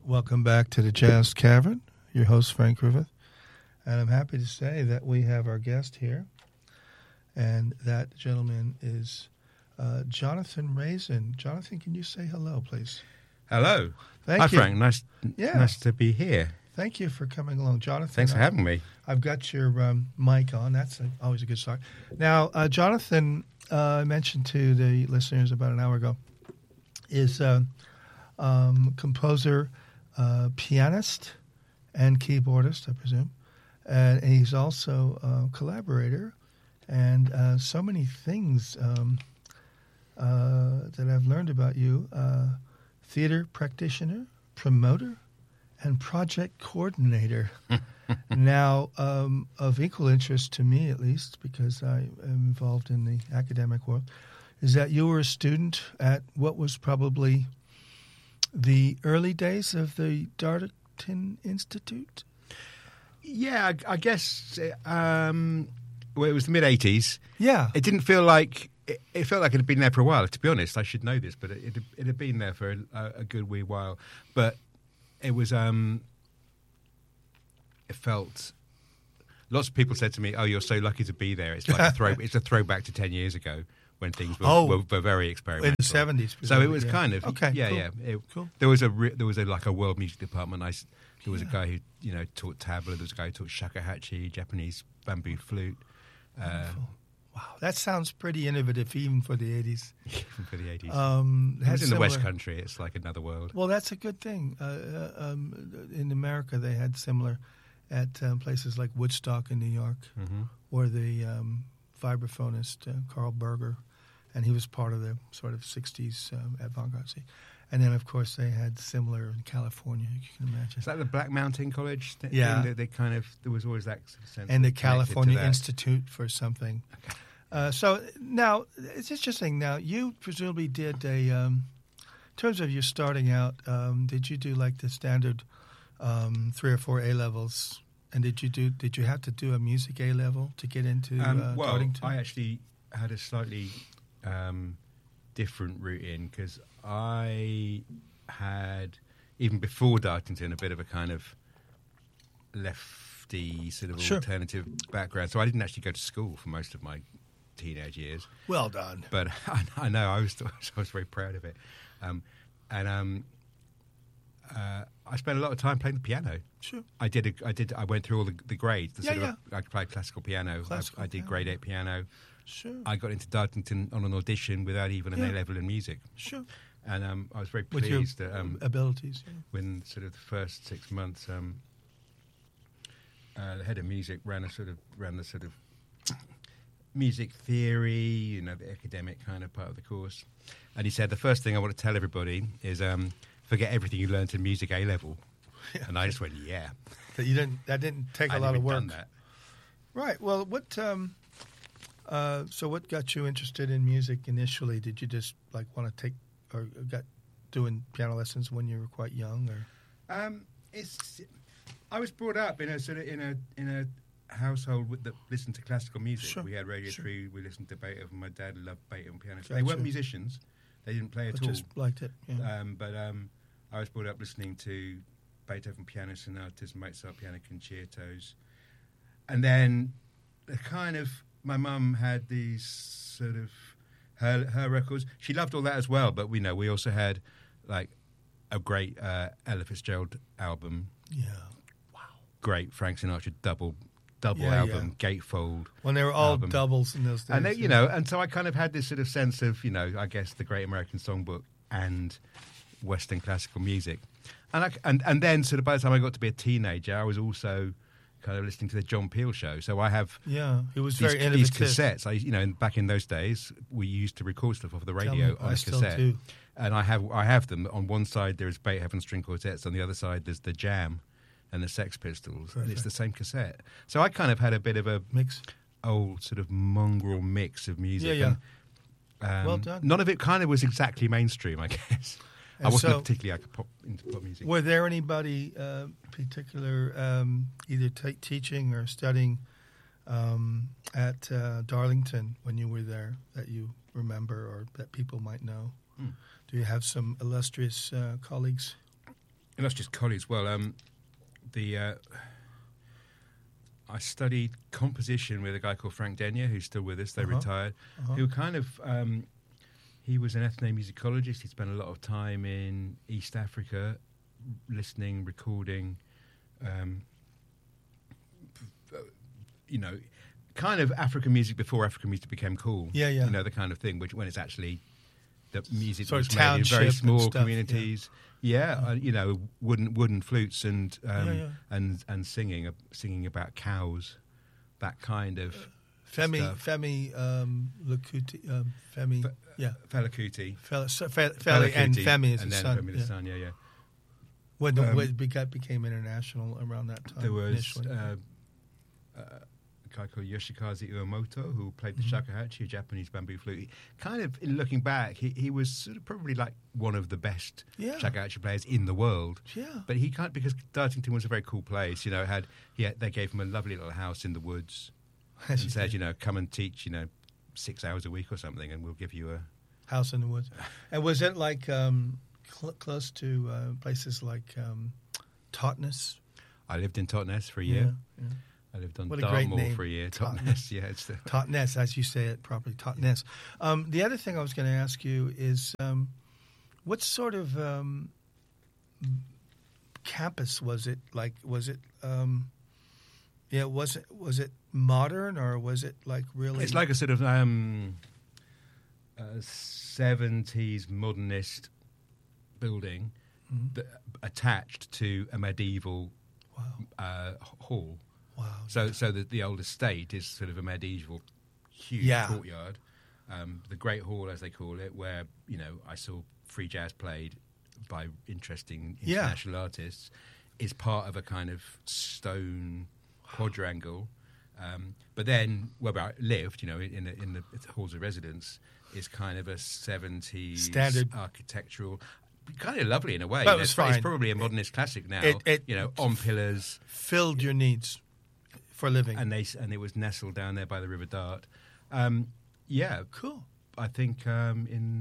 Welcome back to the Jazz Cavern. Your host, Frank Griffith. And I'm happy to say that we have our guest here. And that gentleman is Jonathan Raisin. Jonathan, can you say hello, please? Hello. Thank Hi, you. Frank. Nice to be here. Thank you for coming along, Jonathan. Thanks for having me. I've got your mic on. That's always a good start. Now, Jonathan, I mentioned to the listeners about an hour ago, is composer, pianist, and keyboardist, I presume. And he's also a collaborator. And so many things that I've learned about you. Theater practitioner, promoter, and project coordinator. Now, of equal interest to me, at least, because I am involved in the academic world, is that you were a student at what was probably the early days of the Darlington Institute? Yeah, I guess well, it was the mid-'80s. Yeah. It didn't feel like... It felt like it had been there for a while. To be honest, I should know this, but it had been there for a good wee while. But it was... it felt... Lots of people said to me, "Oh, you're so lucky to be there." It's like it's a throwback to 10 years ago when things were very experimental. In the 70s. So it was kind of... Okay, yeah, cool. yeah. Cool. There was a world music department. There was a guy who taught tabla. There was a guy who taught shakuhachi, Japanese bamboo flute. Wow, that sounds pretty innovative, even for the 80s. Even for the 80s. It was in the West Country. It's like another world. Well, that's a good thing. In America, they had similar at places like Woodstock in New York, where the vibraphonist Carl Berger, and he was part of the sort of 60s avant-garde scene. And then, of course, they had similar in California, you can imagine. Is that the Black Mountain College thing? Yeah. They kind of, there was always that sense. And the California Institute for something. Okay. So now, it's interesting. Now, you presumably did in terms of you starting out, did you do like the standard 3 or 4 A-levels? And did you have to do a music A-level to get into Darlington? I actually had a slightly different route in because I had, even before Darlington, a bit of a kind of lefty sort of alternative background. So I didn't actually go to school for most of my teenage years. Well done. But I know, I was very proud of it. I spent a lot of time playing the piano. Sure. I went through all the grades. Yeah. I played classical piano. I did grade 8 piano. Sure. I got into Darlington on an audition without even an A-level in music. Sure. And I was very pleased with that abilities. When sort of the first 6 months, the head of music ran the sort of music theory, the academic kind of part of the course. And he said, the first thing I want to tell everybody is forget everything you learned in music A-level. Yeah. And I just went, yeah. That didn't take a lot of work. Done that. Right. Well, what got you interested in music initially? Did you just want to take or got doing piano lessons when you were quite young, or? I was brought up in a household that listened to classical music. Sure. We had Radio 3. We listened to Beethoven. My dad loved Beethoven piano. Gotcha. They weren't musicians. They didn't play at all. Just liked it. Yeah. I was brought up listening to Beethoven piano sonatas, Mozart piano concertos, and then my mum had these sort of her records. She loved all that as well, but we also had like a great Ella Fitzgerald album. Yeah. Wow. Great Frank Sinatra double album, Gatefold. When they were all album. Doubles in those days. And they, and so I kind of had this sort of sense of, I guess the Great American Songbook and Western classical music. And then sort of by the time I got to be a teenager, I was also kind of listening to the John Peel show. So I have it was very innovative. These cassettes. Back in those days, we used to record stuff off the radio on a cassette. Still do. And I have them. On one side there's Beethoven string quartets, on the other side there's the Jam and the Sex Pistols. Perfect. And it's the same cassette. So I kind of had a bit of a mix, old sort of mongrel mix of music. Yeah. And, well done. None of it kind of was exactly mainstream, I guess. I wasn't particularly into pop music. Were there anybody particular either teaching or studying at Darlington when you were there that you remember or that people might know? Do you have some illustrious colleagues? And that's just college. Well, I studied composition with a guy called Frank Denyer, who's still with us. They retired. Who kind of he was an ethnomusicologist. He spent a lot of time in East Africa, listening, recording. Kind of African music before African music became cool. Yeah. The kind of thing, which when it's actually the music sort was of made in very township small and stuff, communities. Wooden flutes and singing about cows, that kind of Femi stuff. Fela Kuti. Fela and Femi is and his then son. Femi the son, yeah. When it became international around that time. There was initially. A guy called Yoshikaze Uemoto who played the shakuhachi, a Japanese bamboo flute. He kind of, in looking back, he was sort of probably like one of the best shakuhachi players in the world. Yeah. But he can't, because Dartington was a very cool place. They gave him a lovely little house in the woods and said, come and teach, 6 hours a week or something, and we'll give you a house in the woods. And was it like close to places like Totnes? I lived in Totnes for a year. Yeah. I lived on What a great Dartmoor name. for a year. Totnes. Yeah, it's the Totnes, as you say it properly, Totnes. The other thing I was going to ask you is, what sort of campus was it? Like, was it modern, or was it like really? It's like a sort of 70s modernist building attached to a medieval hall. Wow. So the old estate is sort of a medieval, huge courtyard. The Great Hall, as they call it, where, I saw free jazz played by interesting international artists, is part of a kind of stone quadrangle. But then where I lived, in the halls of residence, is kind of a 70s standard architectural. Kind of lovely in a way. That was fine. It's probably a modernist classic now. On pillars, filled your needs for living, and it was nestled down there by the River Dart. Cool. I think the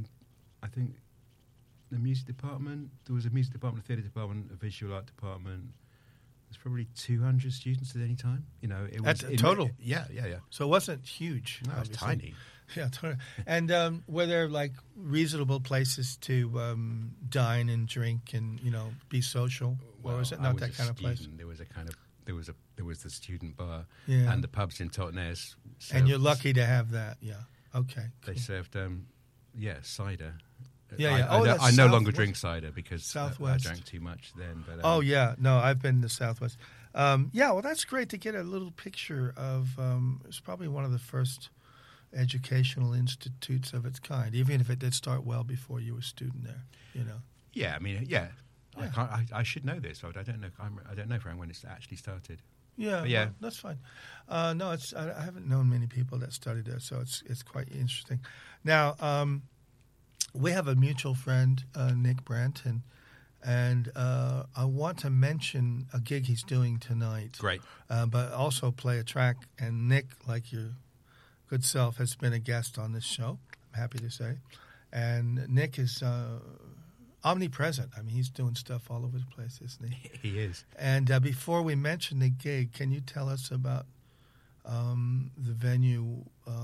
music department. There was a music department, a theatre department, a visual art department. There's probably 200 students at any time. It was total. Yeah. So it wasn't huge. No, it was obviously. tiny. Yeah, totally. And were there like reasonable places to dine and drink and be social, or was it not that kind of place? There was there was the student bar Yeah. and the pubs in Totnes. And you're lucky to have that. Yeah. Okay. They Cool. served cider. Yeah. I no longer drink cider because Southwest. I drank too much then. But No, I've been to Southwest. Well, that's great to get a little picture of. It's probably one of the first educational institutes of its kind, even if it did start well before you were a student there. Yeah, I mean, I should know this, but I don't know. I don't know, Frank, when it's actually started. Yeah, But yeah. well, that's fine. No, I haven't known many people that studied there, so it's quite interesting. Now, we have a mutual friend, Nick Branton, and I want to mention a gig he's doing tonight. Great. But also play a track. And Nick, like your good self, has been a guest on this show, I'm happy to say. And Nick is omnipresent. I mean, he's doing stuff all over the place, isn't he? He is. And before we mention the gig, can you tell us about the venue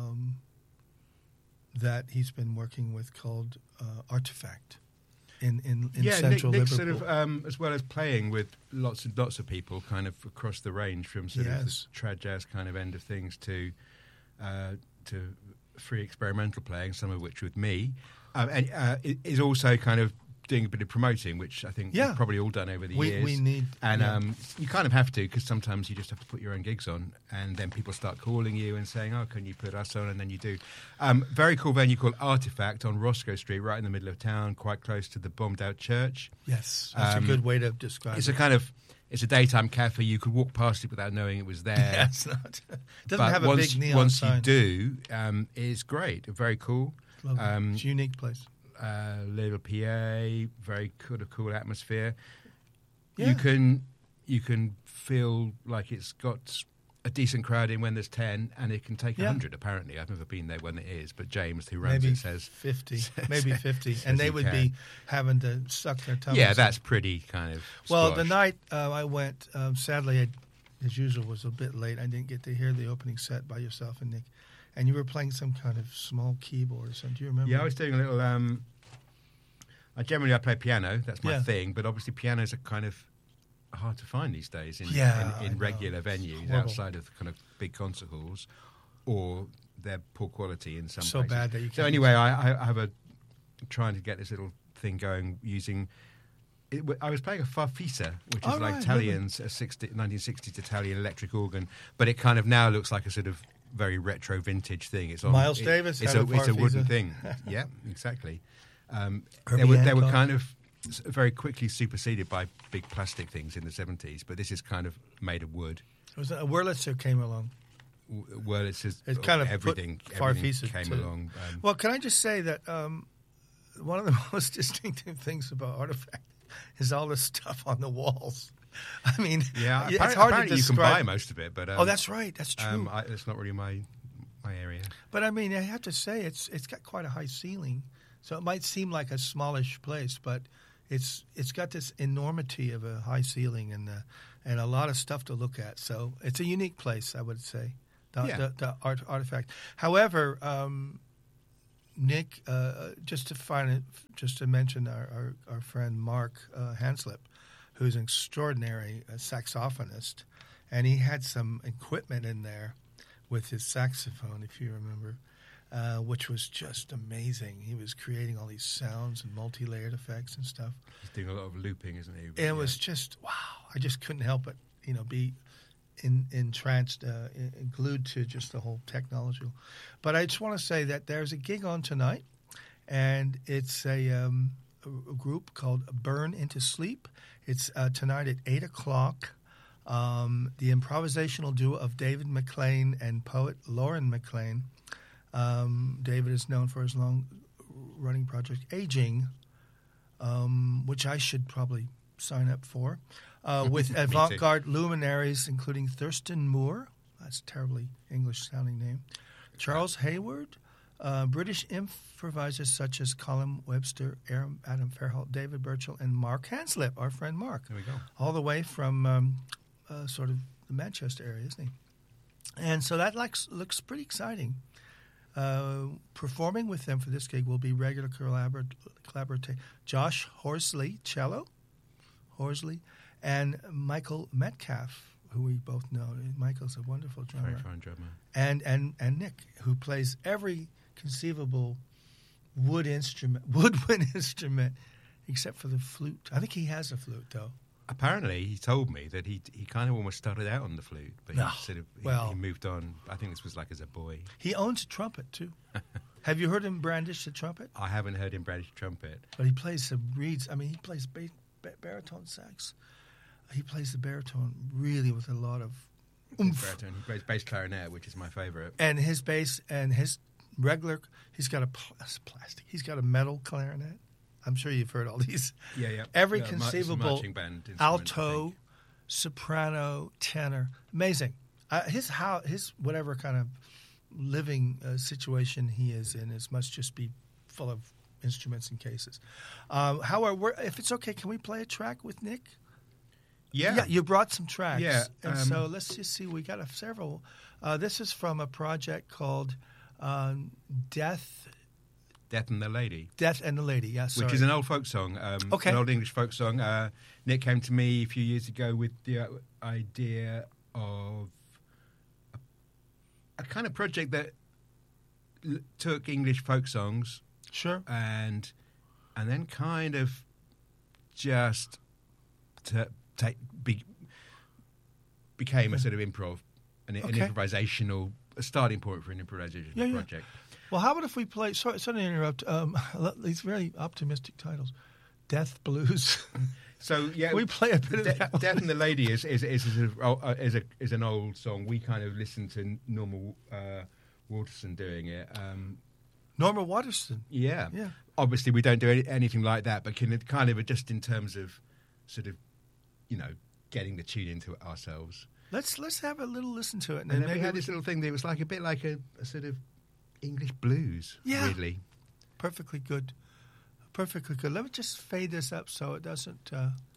that he's been working with called Artifact in central Nick Liverpool? sort of, as well as playing with lots and lots of people kind of across the range, from sort of the trad jazz kind of end of things to free experimental playing, some of which with me, and is also kind of doing a bit of promoting, which I think we've probably all done over the years. We need... And you kind of have to, because sometimes you just have to put your own gigs on, and then people start calling you and saying, oh, can you put us on? And then you do. Very cool venue called Artifact on Roscoe Street, right in the middle of town, quite close to the bombed-out church. Yes, that's a good way to describe it. It's a daytime cafe. You could walk past it without knowing it was there. Yeah, it's not. It doesn't have a big neon once sign. Once you do, it's great. Very cool. It's a unique place. Little PA, very cool atmosphere. Yeah. You can feel like it's got a decent crowd in when there's 10, and it can take Yeah. 100, apparently. I've never been there when it is, but James, who runs it, says... 50, maybe 50. says And they he would can. be having to suck their tummies. Yeah, that's pretty kind of Well, the squashed. night I went, sadly, as usual, was a bit late. I didn't get to hear the opening set by yourself and Nick. And you were playing some kind of small keyboard or something. Do you remember? Yeah, I was doing a little... I play piano. That's my Yeah. thing. But obviously pianos are kind of hard to find these days in, Yeah, I in know. regular It's venues horrible. outside of kind of big concert halls, or they're poor quality in some So places. bad that you So can't anyway, I have trying to get this little thing going using... I was playing a Farfisa, which is Oh, like right, Italian's 1960s Italian electric organ, but it kind of now looks like a sort of very retro vintage thing. It's on, Miles Davis It's had a a it's a wooden Farfisa. thing. Yeah, exactly. Herbie They were Hancock. kind of very quickly superseded by big plastic things in the 70s, but this is kind of made of wood. It was a Wurlitzer came along. Well, it's just It kind of everything put Farfisa came to- along. Well, can I just say that one of the most distinctive things about Artifact is all the stuff on the walls. I mean, yeah, it's apparently, hard to apparently you can describe. buy most of it, but Oh, that's right. That's true. it's not really my area. But I mean, I have to say, it's got quite a high ceiling, so it might seem like a smallish place, but it's got this enormity of a high ceiling and a lot of stuff to look at. So it's a unique place, I would say, the Artifact. However, Nick, just to mention our friend Mark Hanslip, who's an extraordinary saxophonist, and he had some equipment in there with his saxophone, if you remember, which was just amazing. He was creating all these sounds and multi-layered effects and stuff. He's doing a lot of looping, isn't he? And it was just, wow. I just couldn't help but, be entranced, glued to just the whole technology. But I just want to say that there's a gig on tonight, and it's a group called Burn Into Sleep. It's tonight at 8 o'clock. The improvisational duo of David McLean and poet Lauren McLean. David is known for his long-running project, Aging, which I should probably sign up for, with avant-garde luminaries including Thurston Moore, that's a terribly English-sounding name, Charles Hayward, British improvisers such as Colin Webster, Adam Fairholt, David Burchell, and Mark Hanslip, our friend Mark. There we go. All the way from sort of the Manchester area, isn't he? And so that looks pretty exciting. Performing with them for this gig will be regular collaborator Josh Horsley, cello, and Michael Metcalf, who we both know. Michael's a wonderful drummer. Very fine drummer. And Nick, who plays every conceivable woodwind instrument, except for the flute. I think he has a flute, though. Apparently, he told me that he kind of almost started out on the flute, but he he moved on. I think this was like as a boy. He owns a trumpet, too. Have you heard him brandish the trumpet? I haven't heard him brandish trumpet. But he plays some reeds. I mean, he plays baritone sax. He plays the baritone really with a lot of oomph. Baritone. He plays bass clarinet, which is my favorite. And his bass and his regular, he's got a plastic. He's got a metal clarinet. I'm sure you've heard all these. Yeah. Every It's a conceivable marching band instrument, I alto, think. soprano, tenor. Amazing. His whatever kind of living situation he is in must just be full of instruments and cases. However, if it's okay, can we play a track with Nick? Yeah. You brought some tracks. Yeah, And so let's just see. We got several. This is from a project called Death Death and the Lady. Death and the Lady, yeah, sorry. Which is an old folk song. Okay. An old English folk song. Nick came to me a few years ago with the idea of a kind of project that took English folk songs Sure. and then kind of just became a sort of improv, an improvisational starting point for an improvisational project. Well, how about if we play? Sorry to interrupt. These very optimistic titles, Death Blues. So yeah, we play a bit of that. Death and the Lady is an old song. We kind of listened to Norma Waterston doing it. Norma Waterston. Yeah. Yeah. Obviously, we don't do anything like that, but kind of just in terms of sort of, getting the tune into it ourselves. Let's have a little listen to it. And then maybe we had this little thing that was like a bit like a sort of English blues, Yeah. weirdly. Perfectly good. Perfectly good. Let me just fade this up so it doesn't